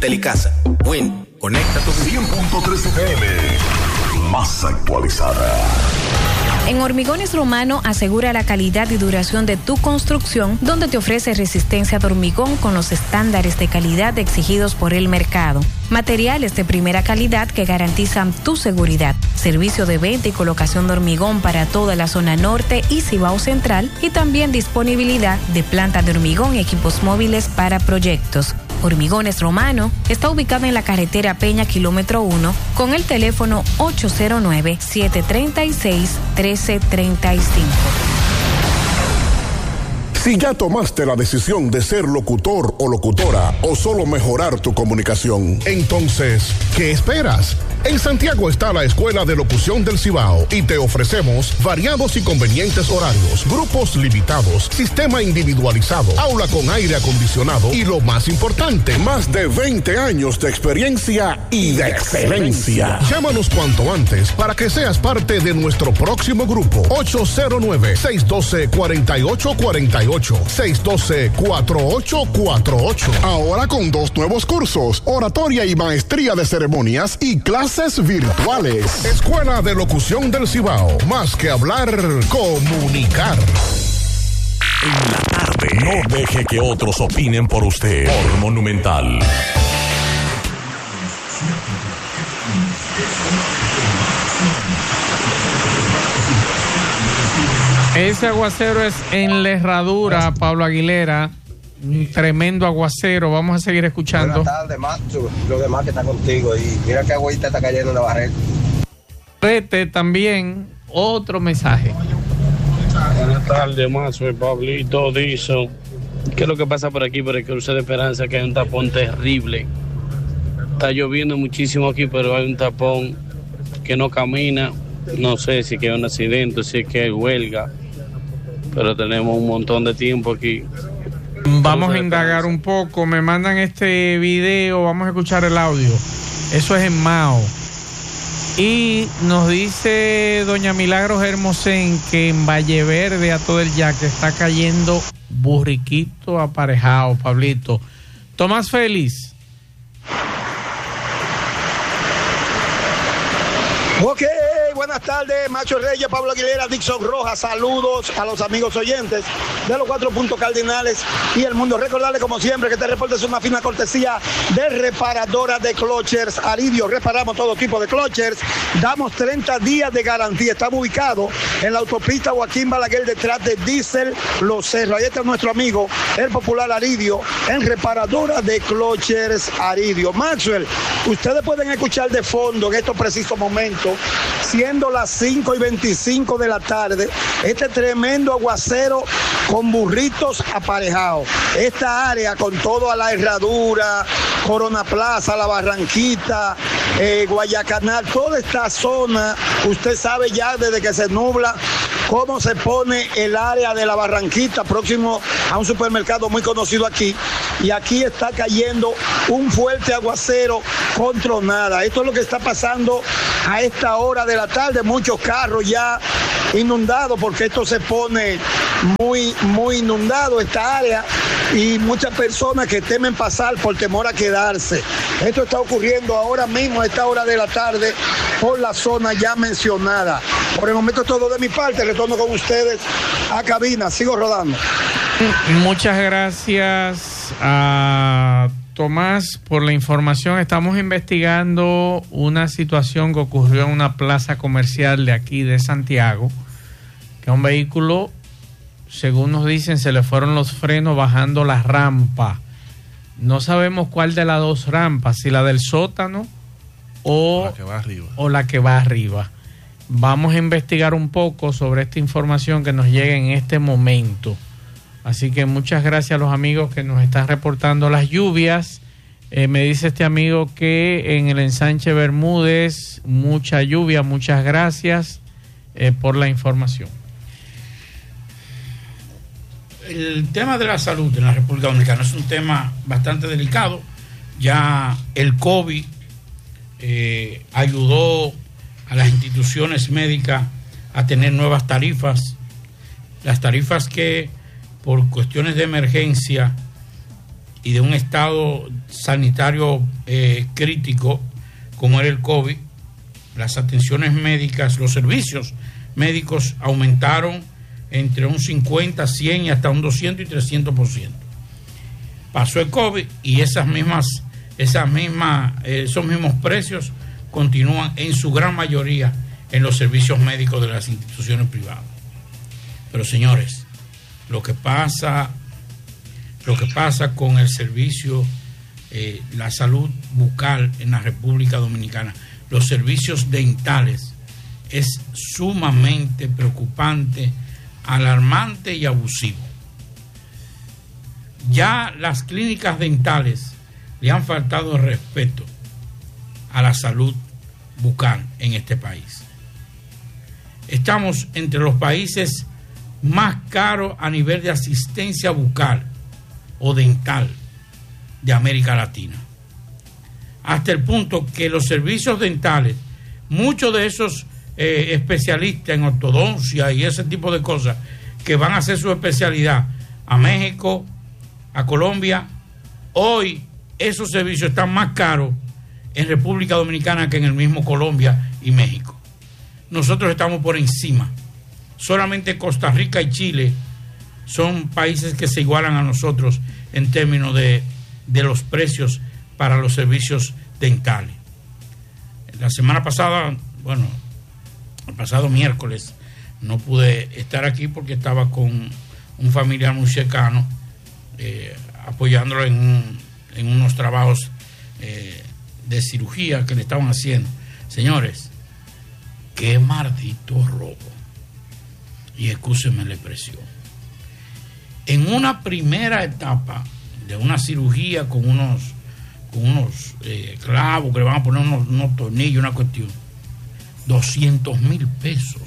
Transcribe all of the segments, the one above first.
Telecasa. Win. Conecta tu 100.3 FM. Más actualizada. En Hormigones Romano asegura la calidad y duración de tu construcción, donde te ofrece resistencia de hormigón con los estándares de calidad exigidos por el mercado. Materiales de primera calidad que garantizan tu seguridad. Servicio de venta y colocación de hormigón para toda la zona norte y Cibao Central, y también disponibilidad de planta de hormigón y equipos móviles para proyectos. Hormigones Romano está ubicado en la carretera Peña, kilómetro 1, con el teléfono 809-736-1335. Si ya tomaste la decisión de ser locutor o locutora o solo mejorar tu comunicación, entonces, ¿qué esperas? En Santiago está la Escuela de Locución del Cibao y te ofrecemos variados y convenientes horarios, grupos limitados, sistema individualizado, aula con aire acondicionado y lo más importante, más de 20 años de experiencia y de excelencia. Llámanos cuanto antes para que seas parte de nuestro próximo grupo. 809-612-4848, 612-4848. Ahora con 2 nuevos cursos, oratoria y maestría de ceremonias y clases virtuales. Escuela de Locución del Cibao. Más que hablar, comunicar. En la tarde. No deje que otros opinen por usted. Por Monumental. Ese aguacero es en la Herradura, Pablo Aguilera. Un tremendo aguacero. Vamos a seguir escuchando. Buenas tardes, Macho. Los demás que están contigo. Y mira qué agüita está cayendo en la barrera. Rete también. Otro mensaje. Buenas tardes, Macho. Pablito dice: ¿qué es lo que pasa por aquí, por el cruce de Esperanza? Que hay un tapón terrible. Está lloviendo muchísimo aquí, pero hay un tapón que no camina. No sé si es que hay un accidente, si es que hay huelga. Pero tenemos un montón de tiempo aquí. Vamos a indagar un poco. Me mandan este video, vamos a escuchar el audio. Eso es en Mao. Y nos dice doña Milagros Hermosén que en Valle Verde, a todo el yaque, está cayendo burriquito aparejado, Pablito. Tomás Félix. Ok, buenas tardes, Macho Reyes, Pablo Aguilera, Dixon Rojas, saludos a los amigos oyentes de los 4 puntos cardinales y el mundo. Recordarles como siempre que este reporte es una fina cortesía de Reparadora de Clochers Aridio. Reparamos todo tipo de Clochers, damos 30 días de garantía. Estamos ubicados en la autopista Joaquín Balaguer, detrás de Diesel Los Cerros. Ahí está nuestro amigo, el popular Aridio, en Reparadora de Clochers Aridio. Maxwell, ustedes pueden escuchar de fondo en estos precisos momentos, siendo las 5:25 de la tarde, este tremendo aguacero con burritos aparejados. Esta área con todo a la Herradura, Corona Plaza, La Barranquita, Guayacanal, toda esta zona, usted sabe ya desde que se nubla cómo se pone el área de La Barranquita, próximo a un supermercado muy conocido aquí, y aquí está cayendo un fuerte aguacero con tronada. Esto es lo que está pasando a esta hora de la tarde, muchos carros ya inundados porque esto se pone muy inundado esta área, y muchas personas que temen pasar por temor a quedarse. Esto está ocurriendo ahora mismo a esta hora de la tarde por la zona ya mencionada. Por el momento es todo de mi parte, retorno con ustedes a cabina, sigo rodando. Muchas gracias a Tomás por la información. Estamos investigando una situación que ocurrió en una plaza comercial de aquí de Santiago, que a un vehículo, según nos dicen, se le fueron los frenos bajando la rampa. No sabemos cuál de las 2 rampas, si la del sótano o la que va arriba. Vamos a investigar un poco sobre esta información que nos llega en este momento. Así que muchas gracias a los amigos que nos están reportando las lluvias. Me dice este amigo que en el ensanche Bermúdez, mucha lluvia. Muchas gracias por la información. El tema de la salud en la República Dominicana es un tema bastante delicado. Ya el COVID ayudó a las instituciones médicas a tener nuevas tarifas. Las tarifas que por cuestiones de emergencia y de un estado sanitario crítico como era el COVID, las atenciones médicas, los servicios médicos aumentaron entre un 50, 100 y hasta un 200 y 300%. Pasó el COVID y esos mismos precios continúan en su gran mayoría en los servicios médicos de las instituciones privadas. Pero señores, lo que pasa con el servicio, la salud bucal en la República Dominicana, los servicios dentales, es sumamente preocupante, alarmante y abusivo. Ya las clínicas dentales le han faltado el respeto a la salud bucal en este país. Estamos entre los países más caros a nivel de asistencia bucal o dental de América Latina. Hasta el punto que los servicios dentales, muchos de esos especialistas en ortodoncia y ese tipo de cosas que van a hacer su especialidad a México, a Colombia, hoy esos servicios están más caros en República Dominicana que en el mismo Colombia y México. Nosotros estamos por encima. Solamente Costa Rica y Chile son países que se igualan a nosotros en términos de los precios para los servicios dentales. La semana pasada, bueno, el pasado miércoles, no pude estar aquí porque estaba con un familiar muy cercano, apoyándolo en unos trabajos de cirugía que le estaban haciendo. Señores, qué maldito robo. Y excúsenme la expresión. En una primera etapa de una cirugía con unos clavos que le van a poner unos tornillos, una cuestión, 200,000 pesos.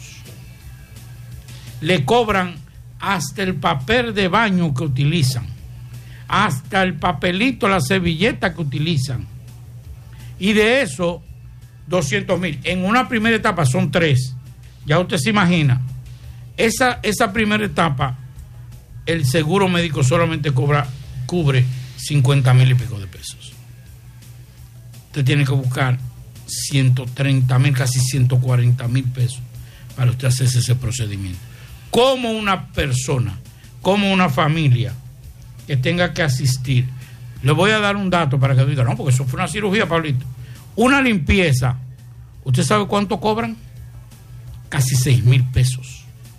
Le cobran hasta el papel de baño que utilizan, hasta el papelito, la servilleta que utilizan. Y de eso, 200,000. En una primera etapa son 3. Ya usted se imagina. Esa primera etapa, el seguro médico solamente cubre 50,000 y pico de pesos. Usted tiene que buscar 130,000, casi 140,000 pesos para usted hacerse ese procedimiento. ¿Cómo una persona, como una familia que tenga que asistir? Le voy a dar un dato para que diga, no, porque eso fue una cirugía, Pablito. Una limpieza, ¿usted sabe cuánto cobran? Casi 6,000 pesos.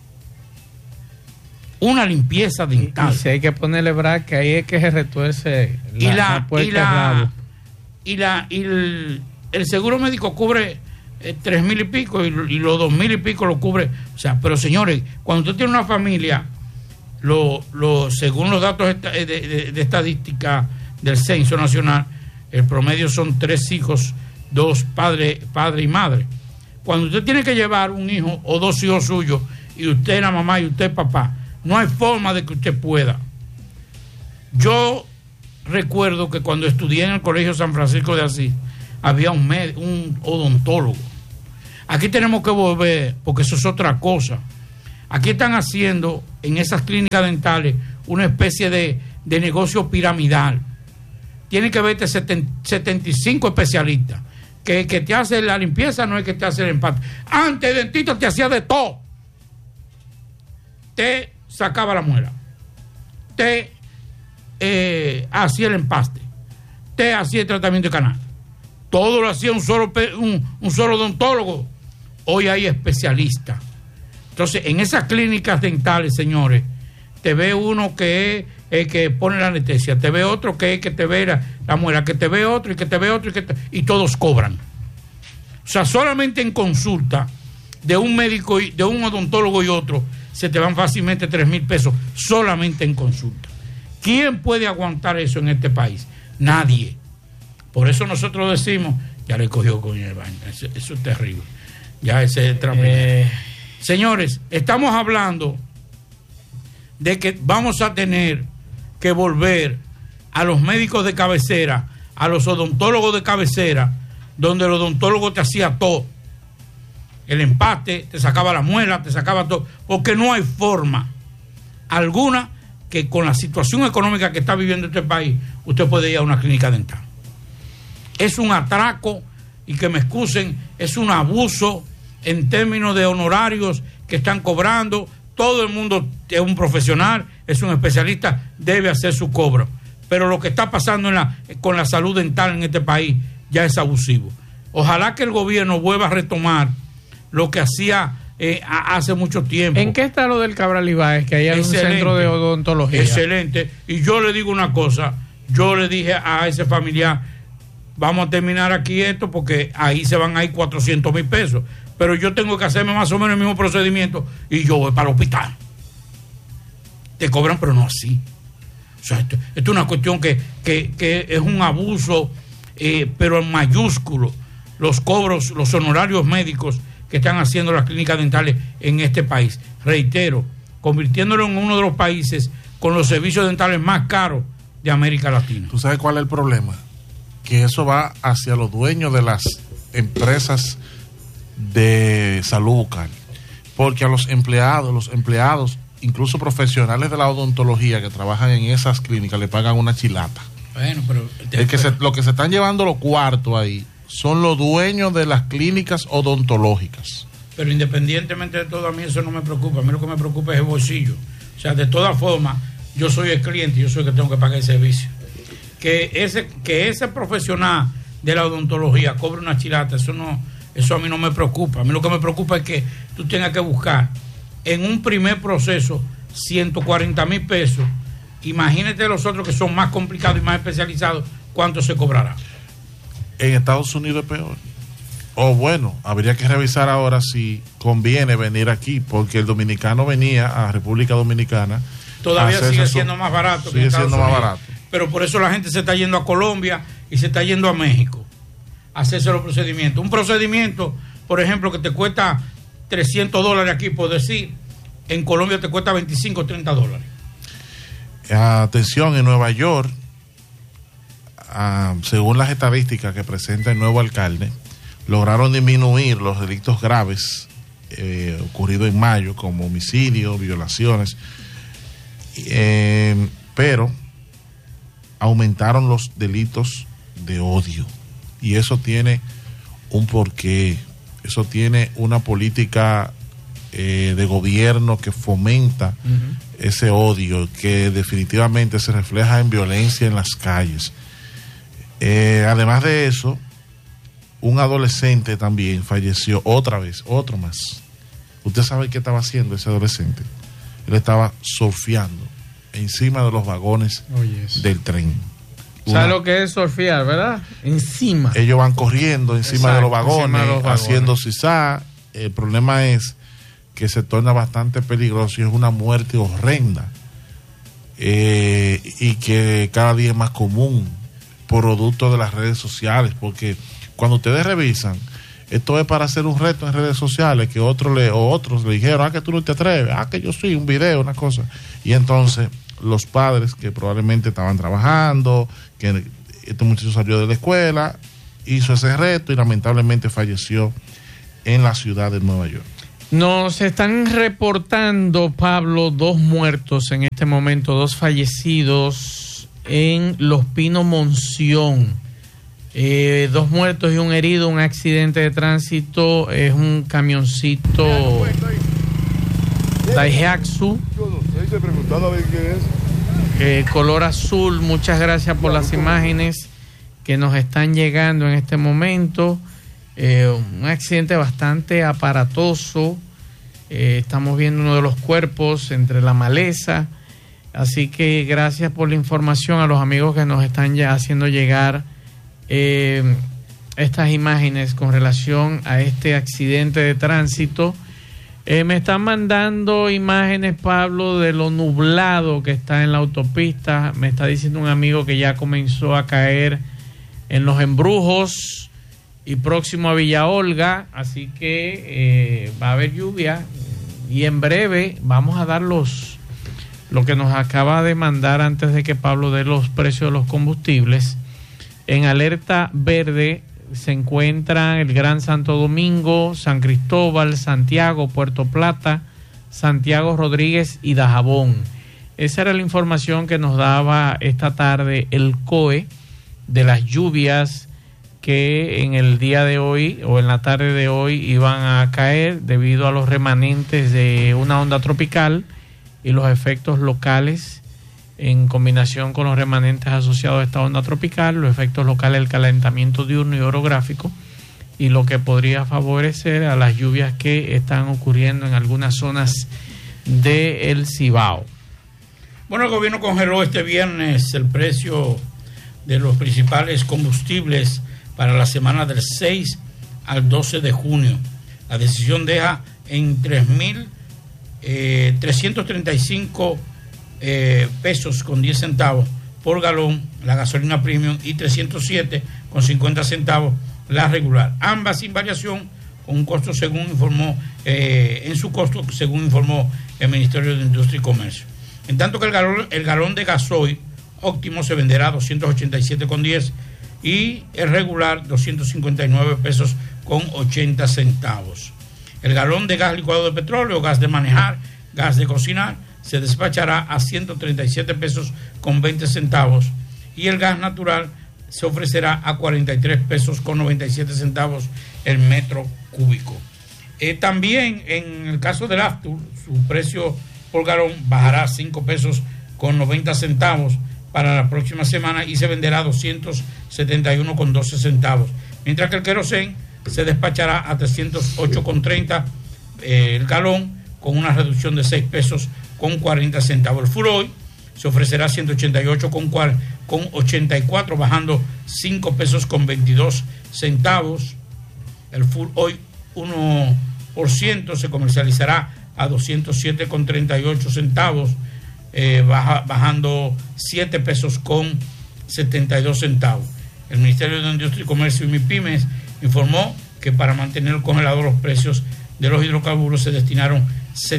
Una limpieza dental. Y si hay que ponerle braque, ahí es que se retuerce el seguro médico cubre 3,000 y pico y los 2,000 y pico lo cubre. O sea, pero señores, cuando usted tiene una familia, según los datos de estadística del Censo Nacional, el promedio son 3 hijos, 2 padre y madre. Cuando usted tiene que llevar un hijo o 2 hijos suyos y usted la mamá y usted papá, no hay forma de que usted pueda. Yo recuerdo que cuando estudié en el Colegio San Francisco de Asís, había un odontólogo. Aquí tenemos que volver, porque eso es otra cosa. Aquí están haciendo en esas clínicas dentales una especie de negocio piramidal. Tienen que verte 75 especialistas. Que te hace la limpieza no es que te hace el empate. Antes el dentista te hacía de todo. Te sacaba la muela, te hacía el empaste, te hacía el tratamiento de canal. Todo lo hacía un solo odontólogo. Hoy hay especialistas. Entonces, en esas clínicas dentales, señores, te ve uno que es que pone la anestesia, te ve otro que es que te ve la muela, que te ve otro y que te ve otro y todos cobran. O sea, solamente en consulta de un médico, de un odontólogo y otro, se te van fácilmente 3,000 pesos solamente en consulta. ¿Quién puede aguantar eso en este país? Nadie. Por eso nosotros decimos, ya le cogió con el baño. Eso es terrible. Ya ese es el Señores, estamos hablando de que vamos a tener que volver a los médicos de cabecera, a los odontólogos de cabecera, donde el odontólogo te hacía todo. El empate, te sacaba la muela, te sacaba todo, porque no hay forma alguna que con la situación económica que está viviendo este país, usted puede ir a una clínica dental. Es un atraco, y que me excusen, es un abuso en términos de honorarios que están cobrando. Todo el mundo es un profesional, es un especialista, debe hacer su cobro. Pero lo que está pasando con la salud dental en este país ya es abusivo. Ojalá que el gobierno vuelva a retomar lo que hacía hace mucho tiempo. ¿En qué está lo del Cabral Ibáez? Que hay un centro de odontología. Excelente. Y yo le digo una cosa, yo le dije a ese familiar, vamos a terminar aquí esto porque ahí se van a ir 400,000 pesos. Pero yo tengo que hacerme más o menos el mismo procedimiento y yo voy para el hospital. Te cobran, pero no así. O sea, esto es una cuestión que es un abuso, pero en mayúsculo. Los cobros, los honorarios médicos que están haciendo las clínicas dentales en este país. Reitero, convirtiéndolo en uno de los países con los servicios dentales más caros de América Latina. ¿Tú sabes cuál es el problema? Que eso va hacia los dueños de las empresas de salud bucal. Porque a los empleados, incluso profesionales de la odontología que trabajan en esas clínicas, le pagan una chilata. Bueno, pero lo que se están llevando los cuartos ahí son los dueños de las clínicas odontológicas. Pero independientemente de todo, a mí eso no me preocupa. A mí lo que me preocupa es el bolsillo. O sea, de todas formas, yo soy el cliente, yo soy el que tengo que pagar el servicio. Que ese profesional de la odontología cobre una chilata, eso a mí no me preocupa. A mí lo que me preocupa es que tú tengas que buscar en un primer proceso 140,000 pesos. Imagínate los otros que son más complicados y más especializados, ¿cuánto se cobrará? En Estados Unidos es peor. O bueno, habría que revisar ahora si conviene venir aquí, porque el dominicano venía a República Dominicana. Todavía sigue siendo más barato. Sigue siendo más barato. Pero por eso la gente se está yendo a Colombia y se está yendo a México a hacerse los procedimientos. Un procedimiento, por ejemplo, que te cuesta $300 aquí, por decir, en Colombia te cuesta $25 o $30. Atención, en Nueva York, según las estadísticas que presenta el nuevo alcalde, lograron disminuir los delitos graves ocurridos en mayo, como homicidio, violaciones, pero aumentaron los delitos de odio, y eso tiene un porqué. Eso tiene una política de gobierno que fomenta ese odio, que definitivamente se refleja en violencia en las calles. Además de eso, un adolescente también falleció otra vez, otro más. ¿Usted sabe qué estaba haciendo ese adolescente? Él estaba surfeando encima de los vagones del tren. ¿Sabe lo que es surfear, verdad? Encima. Ellos van corriendo encima de los vagones, haciendo zigzag. El problema es que se torna bastante peligroso y es una muerte horrenda. Y que cada día es más común, producto de las redes sociales, porque cuando ustedes revisan, esto es para hacer un reto en redes sociales, que otros le dijeron, que tú no te atreves, que yo sí, un video, una cosa, y entonces los padres que probablemente estaban trabajando, que este muchacho salió de la escuela, hizo ese reto y lamentablemente falleció en la ciudad de Nueva York. Nos están reportando, Pablo, 2 muertos en este momento, 2 fallecidos en Los Pinos, Monción. 2 muertos y un herido, un accidente de tránsito, es un camioncito Daihatsu, color azul. Muchas gracias por las imágenes que nos están llegando en este momento. Un accidente bastante aparatoso. Estamos viendo uno de los cuerpos entre la maleza, así que gracias por la información a los amigos que nos están ya haciendo llegar estas imágenes con relación a este accidente de tránsito. Me están mandando imágenes, Pablo, de lo nublado que está en la autopista. Me está diciendo un amigo que ya comenzó a caer en Los Embrujos y próximo a Villa Olga, así que va a haber lluvia y en breve vamos a dar lo que nos acaba de mandar antes de que Pablo dé los precios de los combustibles. En alerta verde se encuentran el Gran Santo Domingo, San Cristóbal, Santiago, Puerto Plata, Santiago Rodríguez y Dajabón. Esa era la información que nos daba esta tarde el COE de las lluvias que en el día de hoy o en la tarde de hoy iban a caer debido a los remanentes de una onda tropical y los efectos locales en combinación con los remanentes asociados a esta onda tropical, los efectos locales del calentamiento diurno y orográfico, y lo que podría favorecer a las lluvias que están ocurriendo en algunas zonas del Cibao. Bueno, el gobierno congeló este viernes el precio de los principales combustibles para la semana del 6 al 12 de junio. La decisión deja en 335 pesos con 10 centavos por galón la gasolina premium y 307 con 50 centavos la regular. Ambas sin variación, con un costo según informó, en su costo según informó el Ministerio de Industria y Comercio. En tanto que el galón de gasoil óptimo se venderá a 287,10 y el regular 259 pesos con 80 centavos. El galón de gas licuado de petróleo, gas de manejar, gas de cocinar se despachará a 137 pesos con 20 centavos y el gas natural se ofrecerá a 43 pesos con 97 centavos el metro cúbico. También en el caso del Aftur, su precio por galón bajará a 5 pesos con 90 centavos para la próxima semana y se venderá a 271 con 12 centavos, mientras que el querosén se despachará a 308,30 el galón, con una reducción de 6 pesos con 40 centavos. El full oil se ofrecerá 188 con 84, bajando 5 pesos con 22 centavos. El full oil 1% se comercializará a 207 con 38 centavos, bajando 7 pesos con 72 centavos. El Ministerio de Industria y Comercio y MIPYMES informó que para mantener congelados los precios de los hidrocarburos se destinaron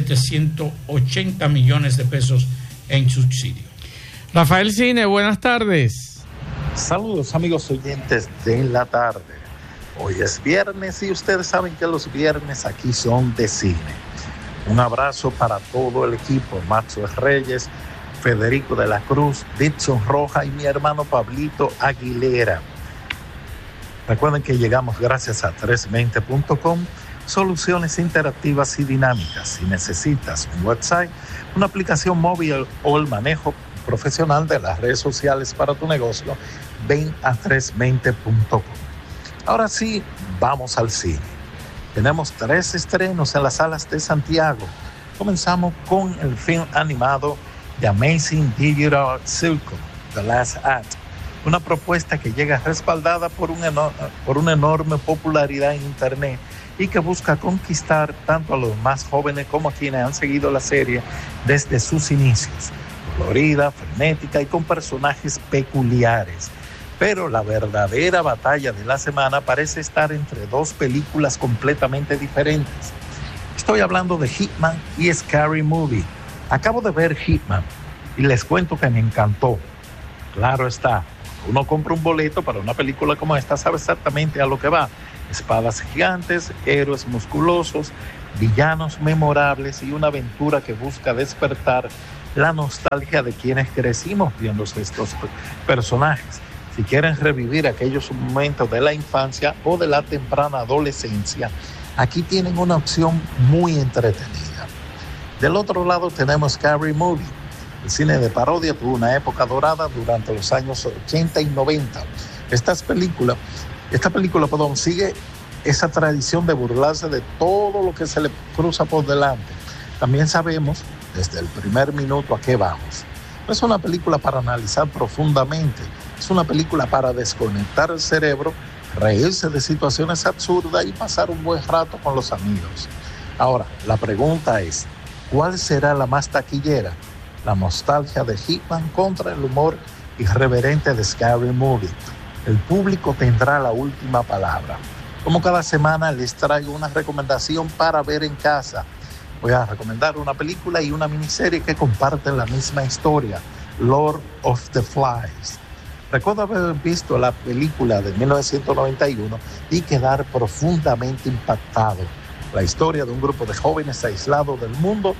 780 millones de pesos en subsidio. Rafael Cine, buenas tardes. Saludos amigos oyentes de la tarde. Hoy es viernes y ustedes saben que los viernes aquí son de cine. Un abrazo para todo el equipo, Maxwell Reyes, Federico de la Cruz, Dixon Roja y mi hermano Pablito Aguilera. Recuerden que llegamos gracias a 320.com, soluciones interactivas y dinámicas. Si necesitas un website, una aplicación móvil o el manejo profesional de las redes sociales para tu negocio, ven a 320.com. Ahora sí, vamos al cine. Tenemos 3 estrenos en las salas de Santiago. Comenzamos con el film animado The Amazing Digital Circle, The Last Act, una propuesta que llega respaldada por una enorme popularidad en Internet y que busca conquistar tanto a los más jóvenes como a quienes han seguido la serie desde sus inicios. Colorida, frenética y con personajes peculiares. Pero la verdadera batalla de la semana parece estar entre 2 películas completamente diferentes. Estoy hablando de Hitman y Scary Movie. Acabo de ver Hitman y les cuento que me encantó. Claro está, uno compra un boleto para una película como esta, sabe exactamente a lo que va. Espadas gigantes, héroes musculosos, villanos memorables y una aventura que busca despertar la nostalgia de quienes crecimos viendo estos personajes. Si quieren revivir aquellos momentos de la infancia o de la temprana adolescencia, aquí tienen una opción muy entretenida. Del otro lado tenemos Scary Movie. El cine de parodia tuvo una época dorada durante los años 80 y 90. Esta película, sigue esa tradición de burlarse de todo lo que se le cruza por delante. También sabemos desde el primer minuto a qué vamos. No es una película para analizar profundamente, es una película para desconectar el cerebro, reírse de situaciones absurdas y pasar un buen rato con los amigos. Ahora, la pregunta es, ¿cuál será la más taquillera? La nostalgia de Hitman contra el humor irreverente de Scary Movie. El público tendrá la última palabra. Como cada semana les traigo una recomendación para ver en casa. Voy a recomendar una película y una miniserie que comparten la misma historia, Lord of the Flies. Recuerdo haber visto la película de 1991 y quedar profundamente impactado. La historia de un grupo de jóvenes aislados del mundo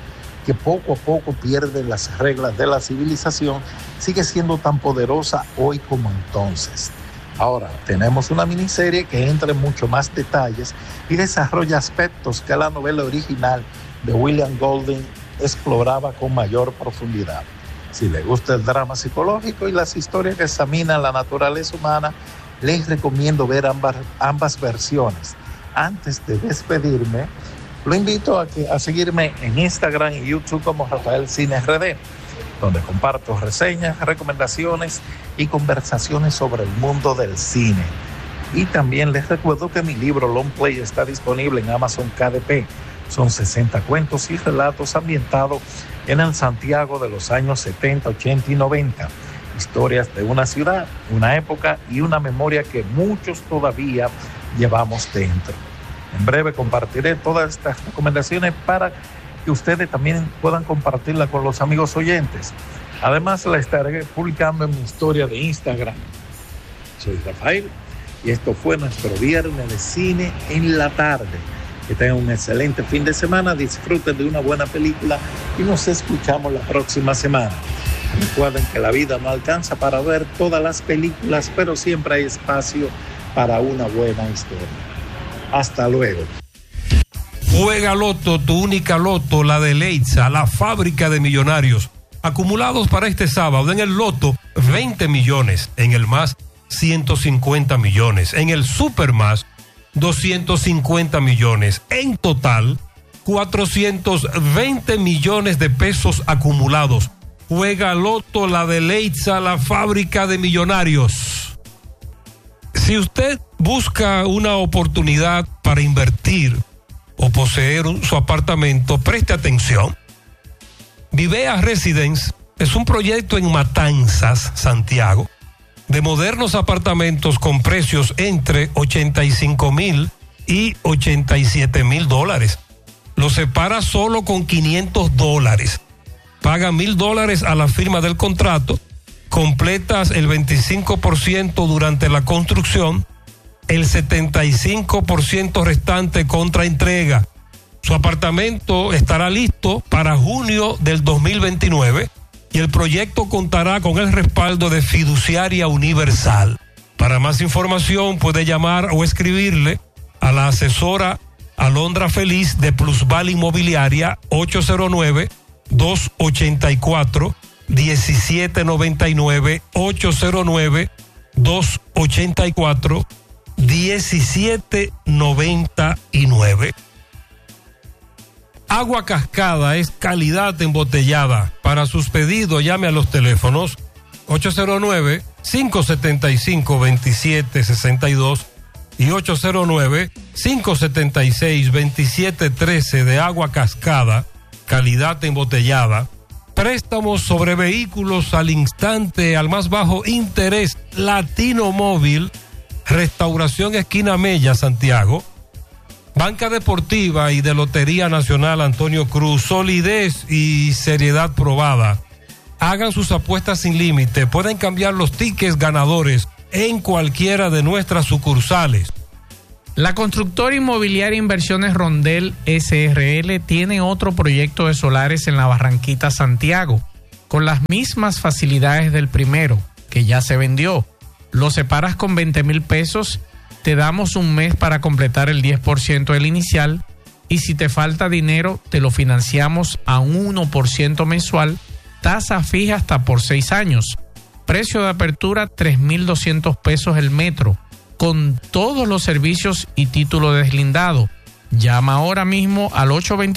que poco a poco pierde las reglas de la civilización, sigue siendo tan poderosa hoy como entonces. Ahora, tenemos una miniserie que entra en mucho más detalles y desarrolla aspectos que la novela original de William Golding exploraba con mayor profundidad. Si le gusta el drama psicológico y las historias que examinan la naturaleza humana, les recomiendo ver ambas versiones. Antes de despedirme, lo invito a seguirme en Instagram y YouTube como Rafael Cine RD, donde comparto reseñas, recomendaciones y conversaciones sobre el mundo del cine. Y también les recuerdo que mi libro Long Play está disponible en Amazon KDP. Son 60 cuentos y relatos ambientados en el Santiago de los años 70, 80 y 90. Historias de una ciudad, una época y una memoria que muchos todavía llevamos dentro. En breve compartiré todas estas recomendaciones para que ustedes también puedan compartirla con los amigos oyentes. Además, la estaré publicando en mi historia de Instagram. Soy Rafael y esto fue nuestro viernes de cine en la tarde. Que tengan un excelente fin de semana, disfruten de una buena película y nos escuchamos la próxima semana. Recuerden que la vida no alcanza para ver todas las películas, pero siempre hay espacio para una buena historia. Hasta luego. Juega Loto, tu única Loto, la de Leitza, la fábrica de millonarios. Acumulados para este sábado en el Loto, 20 millones. En el Más, 150 millones. En el Super Más, 250 millones. En total, 420 millones de pesos acumulados. Juega Loto, la de Leitza, la fábrica de millonarios. Si usted busca una oportunidad para invertir o poseer su apartamento, preste atención. Vivea Residence es un proyecto en Matanzas, Santiago, de modernos apartamentos con precios entre $85,000 y $87,000. Lo separa solo con $500. Paga $1,000 a la firma del contrato, completas el 25% durante la construcción, el 75% restante contra entrega. Su apartamento estará listo para junio del 2029 y el proyecto contará con el respaldo de Fiduciaria Universal. Para más información puede llamar o escribirle a la asesora Alondra Feliz de Plusval Inmobiliaria 809-284-1799, 809-284-1799. Agua Cascada es calidad embotellada. Para sus pedidos llame a los teléfonos 809-575-2762 y 809-576-2713 de Agua Cascada, calidad embotellada. Préstamos sobre vehículos al instante, al más bajo interés. Latino Móvil, Restauración Esquina Mella, Santiago. Banca Deportiva y de Lotería Nacional Antonio Cruz, solidez y seriedad probada. Hagan sus apuestas sin límite, pueden cambiar los tickets ganadores en cualquiera de nuestras sucursales. La constructora inmobiliaria Inversiones Rondel SRL tiene otro proyecto de solares en la Barranquita, Santiago, con las mismas facilidades del primero, que ya se vendió. Lo separas con 20,000 pesos, te damos un mes para completar el 10% del inicial y si te falta dinero te lo financiamos a un 1% mensual, tasa fija hasta por 6 años. Precio de apertura 3,200 pesos el metro, con todos los servicios y título deslindado. Llama ahora mismo al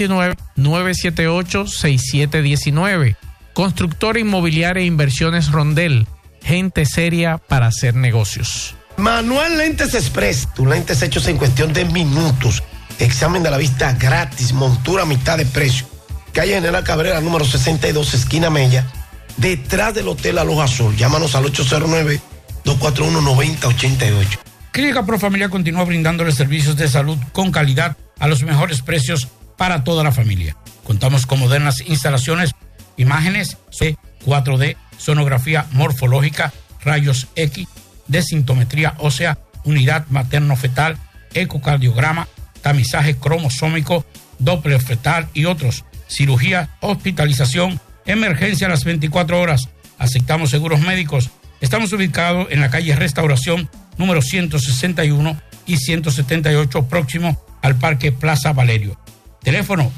829-978-6719. Constructora Inmobiliaria e Inversiones Rondel, gente seria para hacer negocios. Manuel Lentes Express, tus lentes hechos en cuestión de minutos. Examen de la vista gratis, montura a mitad de precio. Calle General Cabrera, número 62, esquina Mella, detrás del Hotel Aloha Azul. Llámanos al 809-241-9088. Clínica Profamilia continúa brindándole servicios de salud con calidad a los mejores precios para toda la familia. Contamos con modernas instalaciones, imágenes C, 4D, sonografía morfológica, rayos X, desintometría ósea, unidad materno-fetal, ecocardiograma, tamizaje cromosómico, Doppler fetal y otros. cirugía, hospitalización, emergencia a las 24 horas. Aceptamos seguros médicos. Estamos ubicados en la calle Restauración, número 161 y 178, próximo al Parque Plaza Valerio. Teléfono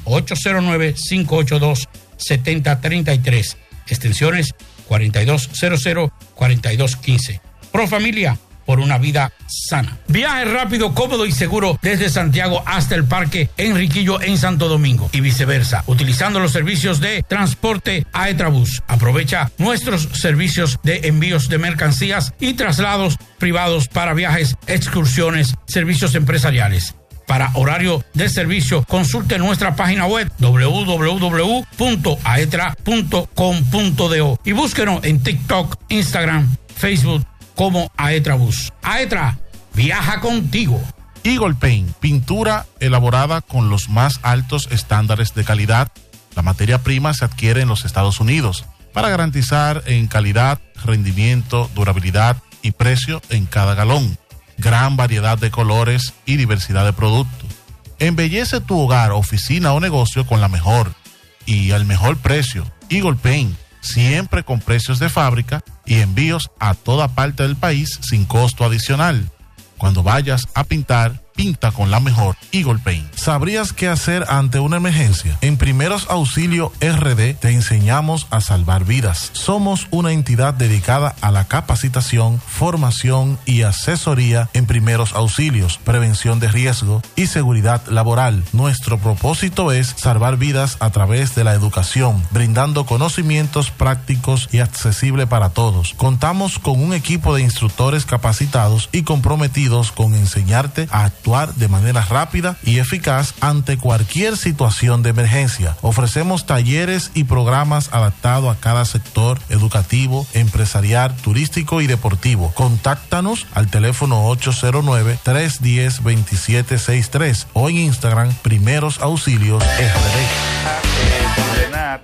809-582-7033. Extensiones 4200, 4215. Pro Familia, por una vida sana. Viaje rápido, cómodo y seguro desde Santiago hasta el Parque Enriquillo en Santo Domingo y viceversa, utilizando los servicios de transporte Aetrabús. Aprovecha nuestros servicios de envíos de mercancías y traslados privados para viajes, excursiones, servicios empresariales. Para horario de servicio, consulte nuestra página web www.aetra.com.do y búsquenos en TikTok, Instagram, Facebook como Aetrabús. Aetra, viaja contigo. Eagle Paint, pintura elaborada con los más altos estándares de calidad. La materia prima se adquiere en los Estados Unidos para garantizar en calidad, rendimiento, durabilidad y precio en cada galón. Gran variedad de colores y diversidad de productos. Embellece tu hogar, oficina o negocio con la mejor y al mejor precio. Eagle Paint, siempre con precios de fábrica y envíos a toda parte del país sin costo adicional. Cuando vayas a pintar, pinta con la mejor Eagle Paint. ¿Sabrías qué hacer ante una emergencia? En Primeros Auxilio RD te enseñamos a salvar vidas. Somos una entidad dedicada a la capacitación, formación y asesoría en primeros auxilios, prevención de riesgo y seguridad laboral. Nuestro propósito es salvar vidas a través de la educación, brindando conocimientos prácticos y accesibles para todos. Contamos con un equipo de instructores capacitados y comprometidos con enseñarte a actuar de manera rápida y eficaz ante cualquier situación de emergencia. Ofrecemos talleres y programas adaptados a cada sector educativo, empresarial, turístico y deportivo. Contáctanos al teléfono 809-310-2763 o en Instagram Primeros Auxilios RD. Condenar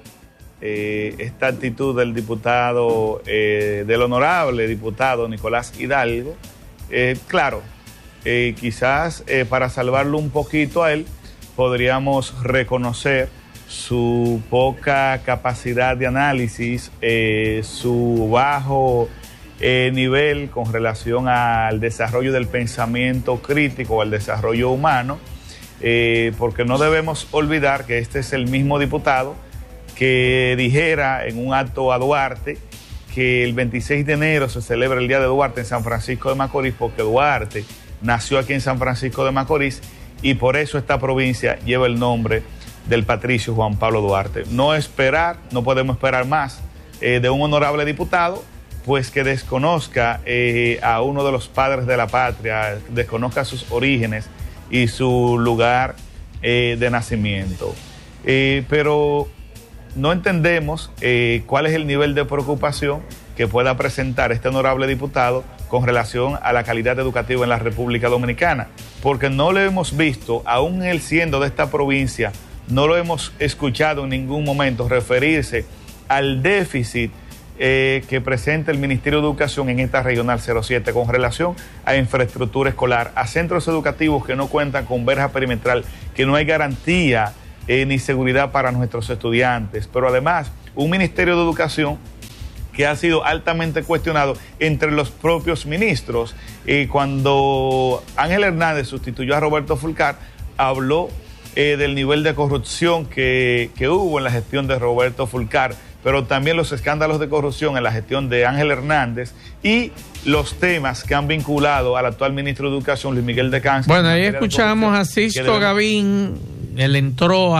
esta actitud del diputado, del honorable diputado Nicolás Hidalgo. Claro, quizás para salvarlo un poquito a él, podríamos reconocer su poca capacidad de análisis, su bajo nivel con relación al desarrollo del pensamiento crítico, al desarrollo humano, porque no debemos olvidar que este es el mismo diputado que dijera en un acto a Duarte que el 26 de enero se celebra el Día de Duarte en San Francisco de Macorís, porque Duarte nació aquí en San Francisco de Macorís y por eso esta provincia lleva el nombre del patricio Juan Pablo Duarte. No podemos esperar más de un honorable diputado, pues que desconozca a uno de los padres de la patria, desconozca sus orígenes y su lugar de nacimiento. Pero no entendemos cuál es el nivel de preocupación que pueda presentar este honorable diputado con relación a la calidad educativa en la República Dominicana, porque no lo hemos visto, aún él siendo de esta provincia, no lo hemos escuchado en ningún momento referirse al déficit que presenta el Ministerio de Educación en esta Regional 07 con relación a infraestructura escolar, a centros educativos que no cuentan con verja perimetral, que no hay garantía ni seguridad para nuestros estudiantes, pero además un Ministerio de Educación que ha sido altamente cuestionado entre los propios ministros. Cuando Ángel Hernández sustituyó a Roberto Fulcar, habló del nivel de corrupción que hubo en la gestión de Roberto Fulcar, pero también los escándalos de corrupción en la gestión de Ángel Hernández y los temas que han vinculado al actual ministro de Educación, Luis Miguel de Cáncer. Bueno, ahí escuchamos a Sixto Gavín, él entró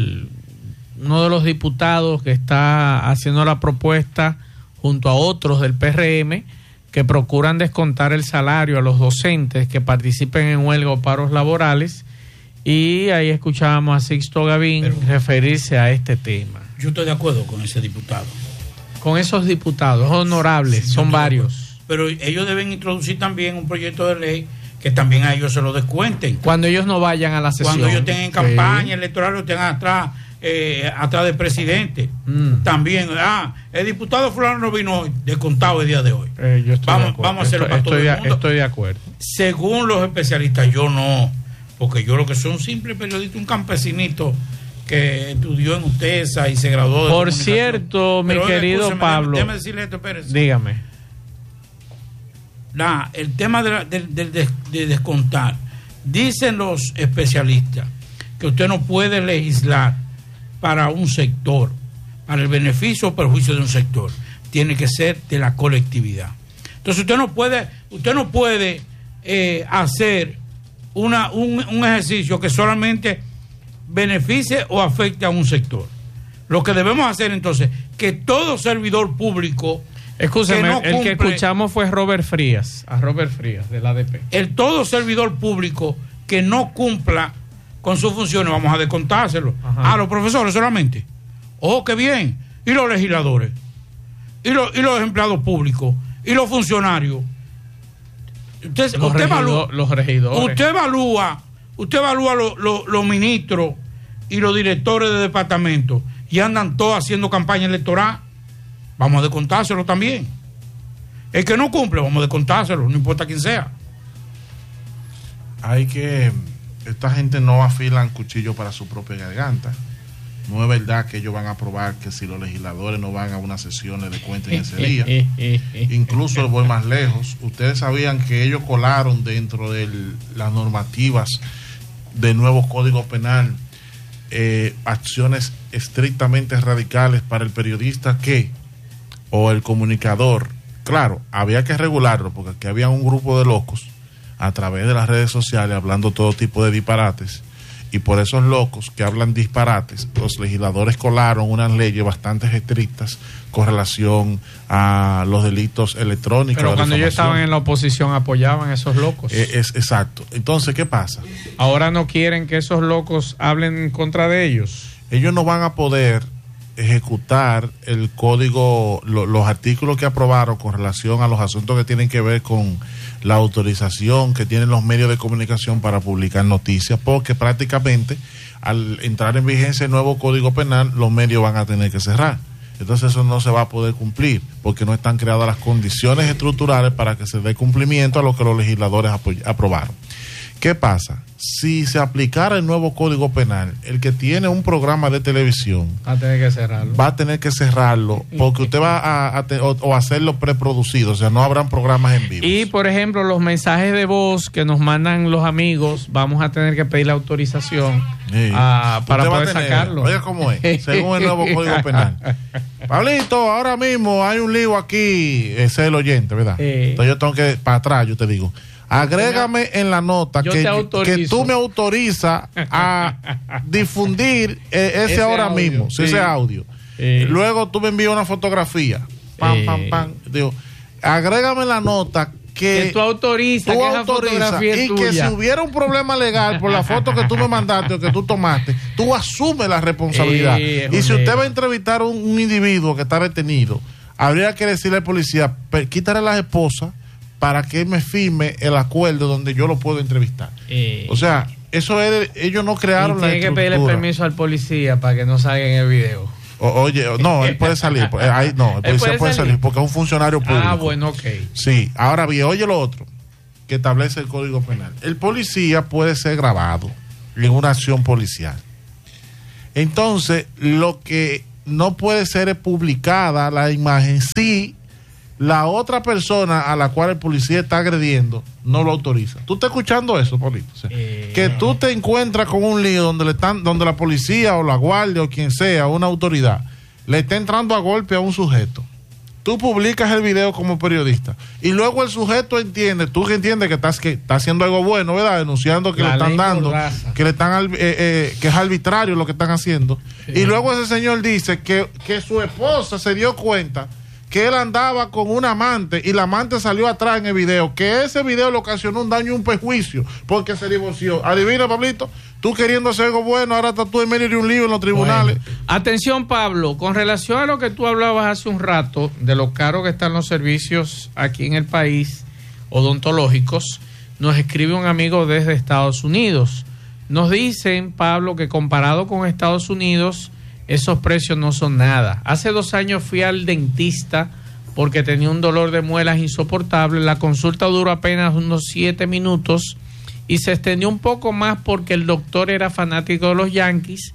uno de los diputados que está haciendo la propuesta junto a otros del PRM que procuran descontar el salario a los docentes que participen en huelga o paros laborales, y ahí escuchábamos a Sixto Gavín referirse a este tema. Yo estoy de acuerdo con ese diputado. Con esos diputados honorables, sí, son varios. Pero ellos deben introducir también un proyecto de ley que también a ellos se lo descuenten. Cuando ellos no vayan a la sesión. Cuando ellos tengan campaña electoral, o tengan atrás del presidente. También, el diputado fulano no vino hoy, descontado el día de hoy. Vamos a hacerlo para todo el mundo. Estoy de acuerdo. Según los especialistas, yo no, porque yo lo que soy un simple periodista, un campesinito que estudió en UTESA y se graduó de Por comunicación. cierto, mi Pero, querido escúchame, Pablo. Déjame decirle esto, Pérez. Dígame. El tema de descontar. Dicen los especialistas que usted no puede legislar para un sector, para el beneficio o perjuicio de un sector. Tiene que ser de la colectividad. Entonces usted no puede hacer un ejercicio que solamente beneficie o afecte a un sector. Lo que debemos hacer entonces, que todo servidor público... Escúchame, el que escuchamos fue Robert Frías del ADP. El todo servidor público que no cumpla con sus funciones, vamos a descontárselo. A los profesores solamente. ¡Oh, qué bien! Y los legisladores, y los empleados públicos, y los funcionarios. Los regidores. Usted evalúa los ministros y los directores de departamento y andan todos haciendo campaña electoral. Vamos a descontárselo también. El que no cumple, vamos a descontárselo, no importa quién sea. Esta gente no afilan cuchillo para su propia garganta. No es verdad que ellos van a aprobar que si los legisladores no van a unas sesiones de cuenta en ese día. Incluso voy más lejos. Ustedes sabían que ellos colaron dentro de las normativas del nuevo Código Penal acciones estrictamente radicales para el periodista o el comunicador. Claro, había que regularlo porque aquí había un grupo de locos a través de las redes sociales hablando todo tipo de disparates, y por esos locos que hablan disparates, los legisladores colaron unas leyes bastante estrictas con relación a los delitos electrónicos. Pero cuando ellos estaban en la oposición apoyaban a esos locos. Exacto. Entonces, ¿qué pasa? Ahora no quieren que esos locos hablen en contra de ellos. Ellos no van a poder ejecutar el código, los artículos que aprobaron con relación a los asuntos que tienen que ver con la autorización que tienen los medios de comunicación para publicar noticias, porque prácticamente al entrar en vigencia el nuevo Código Penal, los medios van a tener que cerrar. Entonces eso no se va a poder cumplir porque no están creadas las condiciones estructurales para que se dé cumplimiento a lo que los legisladores aprobaron. ¿Qué pasa? Si se aplicara el nuevo Código Penal, el que tiene un programa de televisión va a tener que cerrarlo porque usted va a hacerlo preproducido, o sea, no habrán programas en vivo. Y, por ejemplo, los mensajes de voz que nos mandan los amigos, vamos a tener que pedir la autorización para poder sacarlo. Oiga cómo es, según el nuevo Código Penal. Pablito, ahora mismo hay un lío aquí, ese es el oyente, ¿verdad? Entonces yo tengo que, para atrás, yo te digo, agrégame en la nota que tú me autorizas a difundir ese ahora audio, mismo, ese audio. Luego tú me envías una fotografía. Pam. Digo, agrégame en la nota que tú autorizas que esa fotografía es y tuya. que si hubiera un problema legal por la foto que tú me mandaste o que tú tomaste, tú asumes la responsabilidad. Y si usted va a entrevistar a un individuo que está detenido, habría que decirle al policía, quítale a las esposas para que me firme el acuerdo donde yo lo puedo entrevistar. O sea, eso es, ellos no crearon la estructura. Tiene que pedirle permiso al policía para que no salga en el video. Oye, no, él puede salir. El policía puede salir porque es un funcionario público. Bueno, ok. Sí, ahora bien, oye lo otro que establece el Código Penal. El policía puede ser grabado en una acción policial. Entonces, lo que no puede ser es publicada la imagen si la otra persona a la cual el policía está agrediendo no lo autoriza. ¿Tú estás escuchando eso, Polito? O sea, que tú te encuentras con un lío donde la policía o la guardia o quien sea, una autoridad, le está entrando a golpe a un sujeto. Tú publicas el video como periodista y luego el sujeto entiende, tú que entiendes que está haciendo algo bueno, ¿verdad? Denunciando que le están dando, que le están que es arbitrario lo que están haciendo. Sí. Y luego ese señor dice que su esposa se dio cuenta que él andaba con un amante y la amante salió atrás en el video, que ese video le ocasionó un daño y un perjuicio porque se divorció. Adivina, Pablito, tú queriendo hacer algo bueno, ahora estás tú en medio de un lío en los tribunales. Bueno. Atención, Pablo, con relación a lo que tú hablabas hace un rato, de lo caro que están los servicios aquí en el país, odontológicos, nos escribe un amigo desde Estados Unidos. Nos dicen, Pablo, que comparado con Estados Unidos, esos precios no son nada. Hace 2 años fui al dentista porque tenía un dolor de muelas insoportable. La consulta duró apenas unos 7 minutos y se extendió un poco más porque el doctor era fanático de los Yankees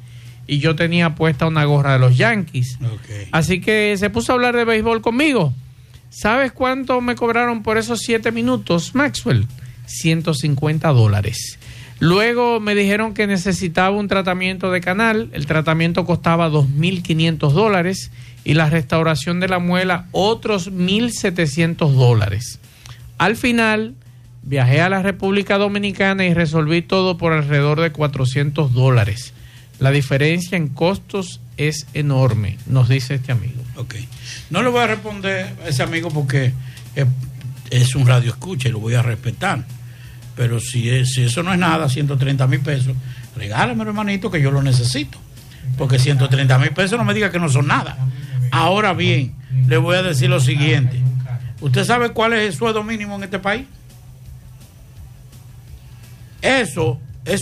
y yo tenía puesta una gorra de los Yankees. Okay. Así que se puso a hablar de béisbol conmigo. ¿Sabes cuánto me cobraron por esos 7 minutos, Maxwell? $150. Luego me dijeron que necesitaba un tratamiento de canal. El tratamiento costaba $2.500 y la restauración de la muela otros $1.700. Al final viajé a la República Dominicana y resolví todo por alrededor de $400. La diferencia en costos es enorme, nos dice este amigo. Ok. No le voy a responder a ese amigo porque es un radio escucha y lo voy a respetar. Pero si eso no es nada, 130 mil pesos, regálame, hermanito, que yo lo necesito. Porque 130 mil pesos no me diga que no son nada. Ahora bien, le voy a decir lo siguiente. ¿Usted sabe cuál es el sueldo mínimo en este país? Esos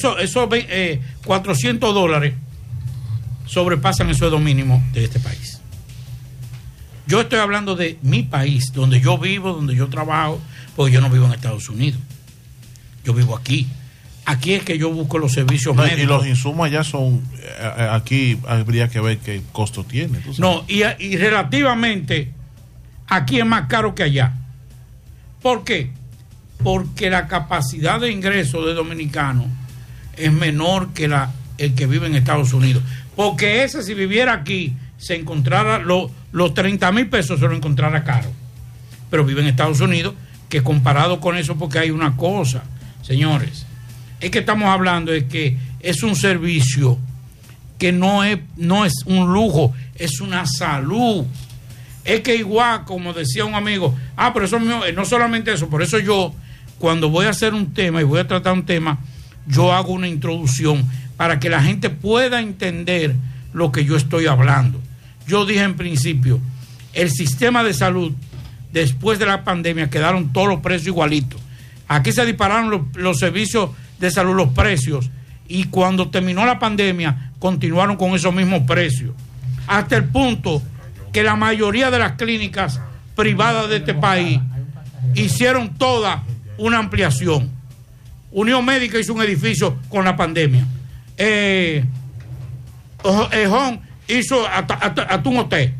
$400 sobrepasan el sueldo mínimo de este país. Yo estoy hablando de mi país, donde yo vivo, donde yo trabajo, porque yo no vivo en Estados Unidos. Yo vivo aquí. Aquí es que yo busco los servicios médicos. Y los insumos allá son, aquí habría que ver qué costo tiene. No, y relativamente aquí es más caro que allá. ¿Por qué? Porque la capacidad de ingreso de dominicanos es menor que el que vive en Estados Unidos. Porque ese, si viviera aquí, se encontrara los 30 mil pesos, se lo encontrara caro. Pero vive en Estados Unidos, que comparado con eso, porque hay una cosa, señores, es que estamos hablando de que es un servicio que no es un lujo, es una salud. Es que igual, como decía un amigo, pero eso no solamente eso, por eso yo, cuando voy a hacer un tema y voy a tratar un tema, yo hago una introducción para que la gente pueda entender lo que yo estoy hablando. Yo dije en principio, el sistema de salud, después de la pandemia, quedaron todos los precios igualitos. Aquí se dispararon los servicios de salud, los precios, y cuando terminó la pandemia, continuaron con esos mismos precios. Hasta el punto que la mayoría de las clínicas privadas de este país hicieron toda una ampliación. Unión Médica hizo un edificio con la pandemia. Ejón hizo hasta un hotel.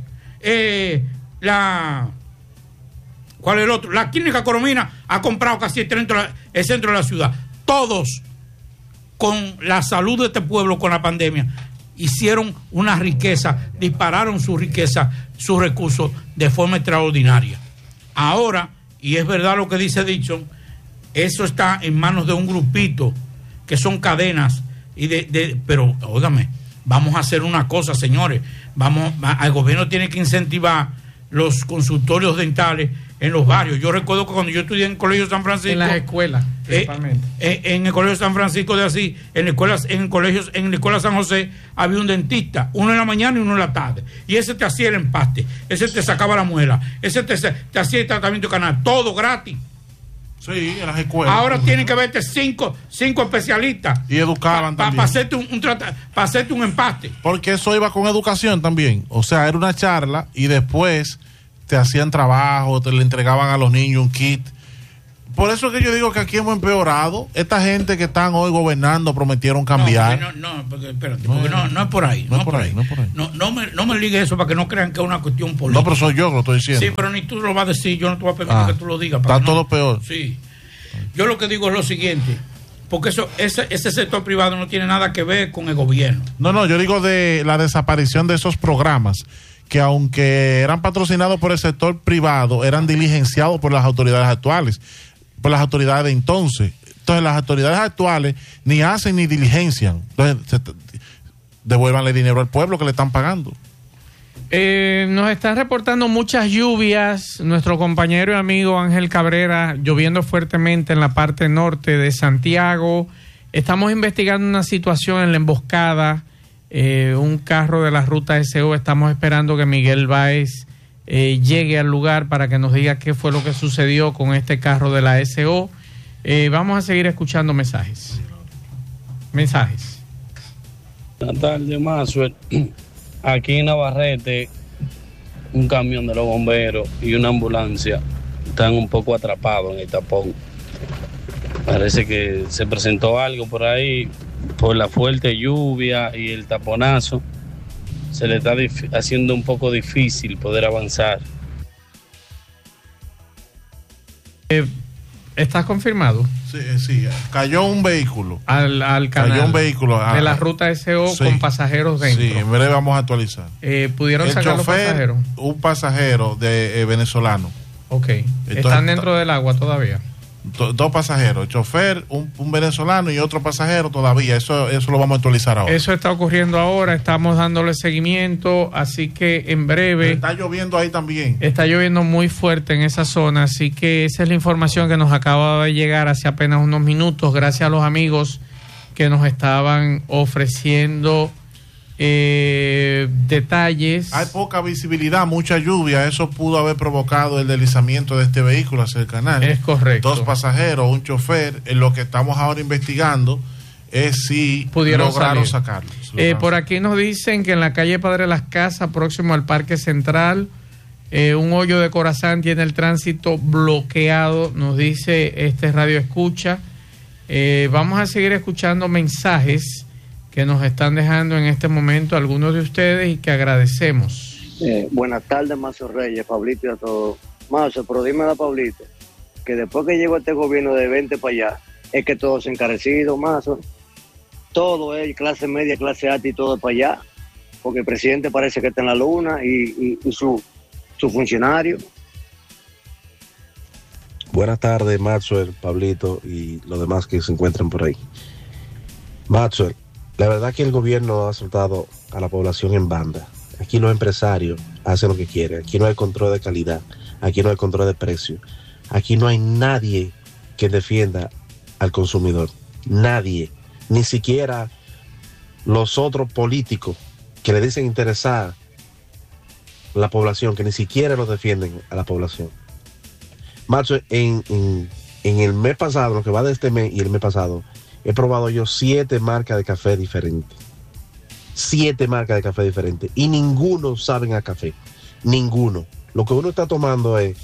¿Cuál es el otro? La Clínica Coromina ha comprado casi el centro de la ciudad. Todos, con la salud de este pueblo, con la pandemia, hicieron una riqueza, dispararon su riqueza, sus recursos de forma extraordinaria. Ahora, y es verdad lo que dice Dixon, eso está en manos de un grupito que son cadenas pero óigame, vamos a hacer una cosa, señores, el gobierno tiene que incentivar los consultorios dentales en los barrios. Yo recuerdo que cuando yo estudié en el Colegio San Francisco, en las escuelas principalmente, en el Colegio San Francisco de Asís, en la escuela San José, había un dentista, uno en la mañana y uno en la tarde, y ese te hacía el empaste, ese te sacaba la muela, ese te hacía el tratamiento canal, todo gratis. Sí, en las escuelas. Ahora tienen que verte cinco especialistas y educaban también para hacerte un empaste, porque eso iba con educación también. O sea, era una charla y después te hacían trabajo, te le entregaban a los niños un kit. Por eso es que yo digo que aquí hemos empeorado. Esta gente que están hoy gobernando prometieron cambiar. Espérate, porque no es por ahí. No me ligue eso para que no crean que es una cuestión política. No, pero soy yo que lo estoy diciendo. Sí, pero ni tú lo vas a decir, yo no te voy a permitir que tú lo digas. Está todo peor. Sí. Yo lo que digo es lo siguiente, porque ese sector privado no tiene nada que ver con el gobierno. No, yo digo de la desaparición de esos programas que, aunque eran patrocinados por el sector privado, eran diligenciados por las autoridades actuales, por las autoridades de entonces. Entonces las autoridades actuales ni hacen ni diligencian. Entonces devuélvanle dinero al pueblo que le están pagando. Nos están reportando muchas lluvias. Nuestro compañero y amigo Ángel Cabrera, lloviendo fuertemente en la parte norte de Santiago. Estamos investigando una situación en la emboscada, un carro de la ruta SO. Estamos esperando que Miguel Báez llegue al lugar para que nos diga qué fue lo que sucedió con este carro de la SO. Vamos a seguir escuchando mensajes. Buenas tardes, Maxwell. Aquí en Navarrete, un camión de los bomberos y una ambulancia están un poco atrapados en el tapón. Parece que se presentó algo por ahí por la fuerte lluvia y el taponazo, se le está haciendo un poco difícil poder avanzar. ¿Estás confirmado? Sí, cayó un vehículo. Al canal. Cayó un vehículo. De la ruta SO sí, con pasajeros dentro. Sí, en breve vamos a actualizar. ¿Pudieron sacar los pasajeros? Un pasajero de venezolano. Ok. Entonces, ¿están dentro del agua todavía? Dos pasajeros, el chofer, un venezolano y otro pasajero todavía. Eso lo vamos a actualizar ahora. Eso está ocurriendo ahora, estamos dándole seguimiento, así que en breve... Está lloviendo ahí también. Está lloviendo muy fuerte en esa zona, así que esa es la información que nos acaba de llegar hace apenas unos minutos, gracias a los amigos que nos estaban ofreciendo detalles. Hay poca visibilidad, mucha lluvia, eso pudo haber provocado el deslizamiento de este vehículo hacia el canal. Es correcto. 2 pasajeros, un chofer. En lo que estamos ahora investigando es si lograron sacarlos. Por aquí nos dicen que en la calle Padre Las Casas, próximo al Parque Central, un hoyo de Corazán tiene el tránsito bloqueado, nos dice este radio escucha. Vamos a seguir escuchando mensajes que nos están dejando en este momento algunos de ustedes y que agradecemos. Buenas tardes, Mazo Reyes, Pablito y a todos. Mazo, pero dime a Pablito, que después que llegó este gobierno de 20 para allá, es que todo se ha encarecido, Mazo. Todo es clase media, clase alta y todo para allá, porque el presidente parece que está en la luna y su funcionario. Buenas tardes, Maxwell, Pablito y los demás que se encuentran por ahí. Maxwell, la verdad que el gobierno ha soltado a la población en banda. Aquí los empresarios hacen lo que quieren. Aquí no hay control de calidad. Aquí no hay control de precio. Aquí no hay nadie que defienda al consumidor. Nadie. Ni siquiera los otros políticos que le dicen interesar a la población, que ni siquiera los defienden a la población. Macho, en el mes pasado, lo que va de este mes y el mes pasado, he probado yo 7 marcas de café diferentes. 7 marcas de café diferentes. Y ninguno saben a café. Ninguno. Lo que uno está tomando es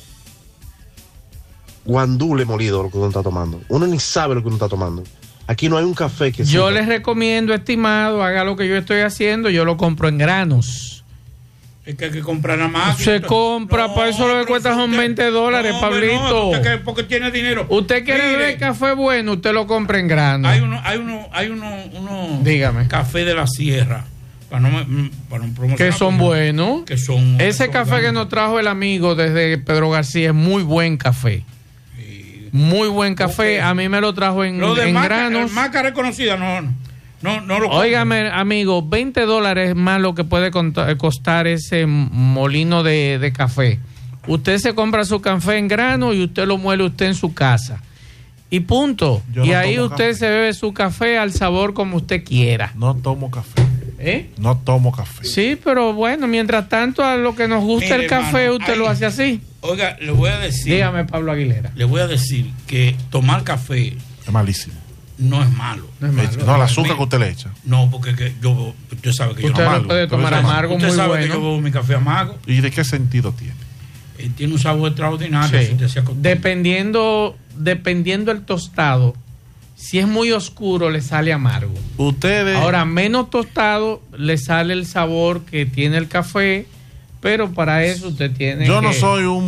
guandule molido, lo que uno está tomando. Uno ni sabe lo que uno está tomando. Aquí no hay un café que... Yo les recomiendo, estimado, haga lo que yo estoy haciendo. Yo lo compro en granos. Es que hay que comprar nada más. Se compra, para eso lo que cuesta son $20, Pablito. No, porque tiene dinero. Usted quiere beber café bueno, usted lo compra en grano. Hay uno dígame, café de la sierra, para no promocionar, que son buenos. Que son ese café que nos trajo el amigo desde Pedro García es muy buen café. Muy buen café. A mí me lo trajo en granos. Marca reconocida, no lo óigame, amigo, $20 más lo que puede costar ese molino de café. Usted se compra su café en grano y usted lo muele usted en su casa. Y punto. Y ahí usted se bebe su café al sabor como usted quiera. No tomo café. No tomo café. Sí, pero bueno, mientras tanto a lo que nos gusta el café, usted lo hace así. Oiga, le voy a decir. Dígame, Pablo Aguilera. Le voy a decir que tomar café es malísimo. No es malo. No, el azúcar que usted le echa. No, porque usted sabe que yo no malo. Usted puede tomar amargo, usted muy sabe bueno. Que yo bebo mi café amargo. ¿Y de qué sentido tiene? Tiene un sabor extraordinario. Sí. Dependiendo el tostado, si es muy oscuro le sale amargo. Ahora, menos tostado le sale el sabor que tiene el café, pero para eso usted tiene Yo no soy un